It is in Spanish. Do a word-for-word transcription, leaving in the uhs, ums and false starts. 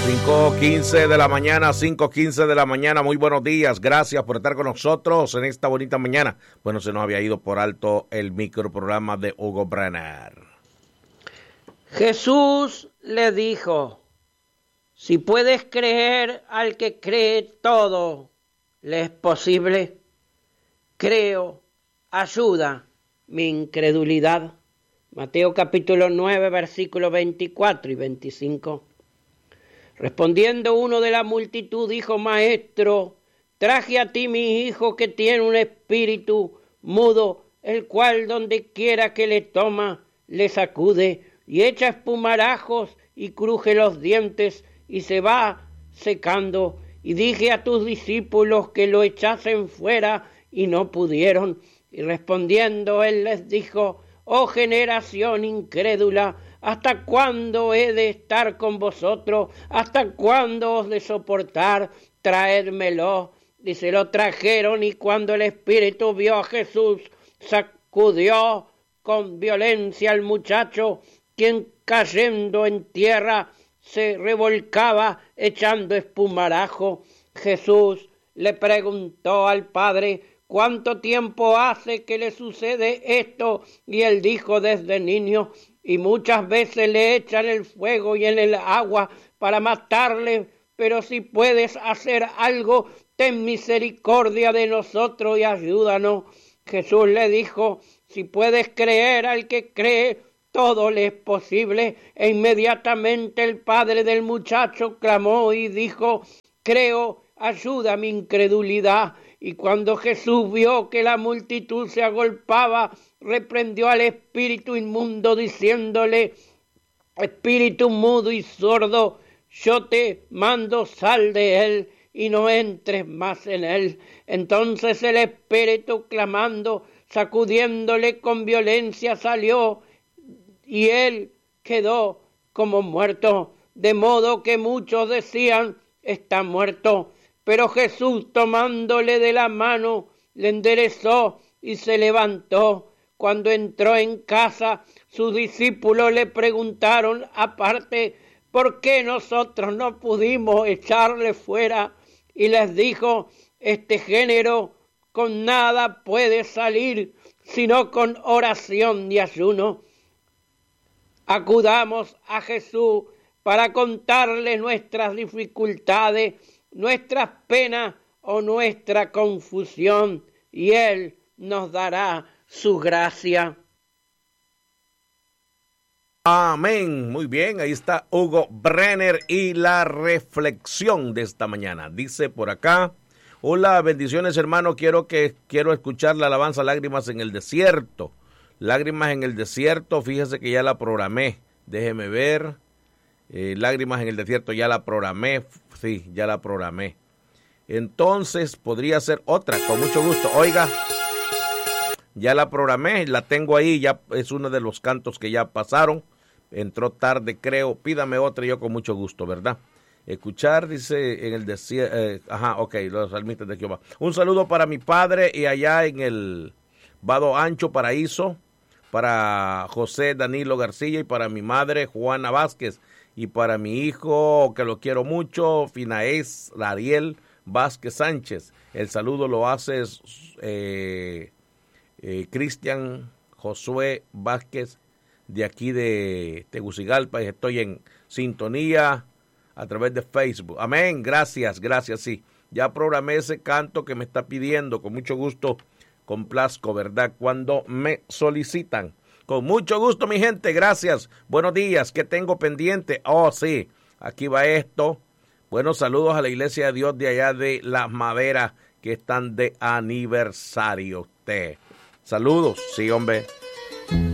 cinco quince de la mañana, cinco quince de la mañana, muy buenos días, gracias por estar con nosotros en esta bonita mañana. Bueno, se nos había ido por alto el microprograma de Hugo Brenner. Jesús le dijo, si puedes creer al que cree todo, le es posible. Creo, ayuda mi incredulidad. Mateo capítulo nueve, versículos veinticuatro y veinticinco. Respondiendo uno de la multitud, dijo, Maestro, traje a ti mi hijo que tiene un espíritu mudo, el cual donde quiera que le toma, le sacude y echa espumarajos y cruje los dientes y se va secando. Y dije a tus discípulos que lo echasen fuera y no pudieron. Y respondiendo él les dijo, oh generación incrédula, ¿hasta cuándo he de estar con vosotros? ¿Hasta cuándo os de soportar? Traédmelo. Y se lo trajeron, y cuando el espíritu vio a Jesús, sacudió con violencia al muchacho, quien cayendo en tierra se revolcaba echando espumarajo. Jesús le preguntó al padre, ¿cuánto tiempo hace que le sucede esto? Y él dijo, desde niño, y muchas veces le echan el fuego y en el agua para matarle, pero si puedes hacer algo, ten misericordia de nosotros y ayúdanos. Jesús le dijo, si puedes creer al que cree, todo le es posible. E inmediatamente el padre del muchacho clamó y dijo, creo, ayuda mi incredulidad. Y cuando Jesús vio que la multitud se agolpaba, reprendió al espíritu inmundo diciéndole, espíritu mudo y sordo, yo te mando, sal de él y no entres más en él. Entonces el espíritu, clamando, sacudiéndole con violencia, salió y él quedó como muerto, de modo que muchos decían, está muerto. Pero Jesús, tomándole de la mano, le enderezó y se levantó. Cuando entró en casa, sus discípulos le preguntaron aparte, ¿por qué nosotros no pudimos echarle fuera? Y les dijo, este género con nada puede salir, sino con oración y ayuno. Acudamos a Jesús para contarle nuestras dificultades, nuestras penas o nuestra confusión, y Él nos dará su gracia. Amén. Muy bien, ahí está Hugo Brenner y la reflexión de esta mañana. Dice por acá, hola, bendiciones hermano, quiero que quiero escuchar la alabanza Lágrimas en el Desierto. Lágrimas en el Desierto, fíjese que ya la programé, déjeme ver. Eh, Lágrimas en el Desierto ya la programé, sí, ya la programé. Entonces podría ser otra, con mucho gusto. Oiga, ya la programé, la tengo ahí, ya es uno de los cantos que ya pasaron. Entró tarde, creo. Pídame otra y yo con mucho gusto, ¿verdad? Escuchar, dice, en el desierto. Eh, ajá, ok, los salmistas de Jehová. Un saludo para mi padre y allá en el Vado Ancho, Paraíso. Para José Danilo García y para mi madre Juana Vázquez. Y para mi hijo, que lo quiero mucho, Finaez Ariel Vázquez Sánchez. El saludo lo hace eh, eh, Cristian Josué Vázquez, de aquí de Tegucigalpa, y estoy en sintonía a través de Facebook. Amén, gracias, gracias, sí. Ya programé ese canto que me está pidiendo, con mucho gusto, complazco, ¿verdad? Cuando me solicitan. Con mucho gusto, mi gente, gracias. Buenos días, ¿qué tengo pendiente? Oh, sí, aquí va esto. Buenos saludos a la Iglesia de Dios de allá de Las Maderas, que están de aniversario. Usted. Saludos, sí, hombre.